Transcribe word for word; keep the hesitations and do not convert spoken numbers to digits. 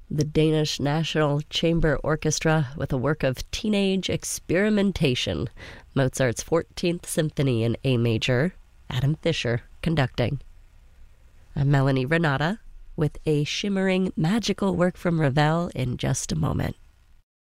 The Danish National Chamber Orchestra with a work of teenage experimentation, Mozart's fourteenth Symphony in A major, Adam Fischer conducting. I'm Melanie Renata with a shimmering magical work from Ravel in just a moment.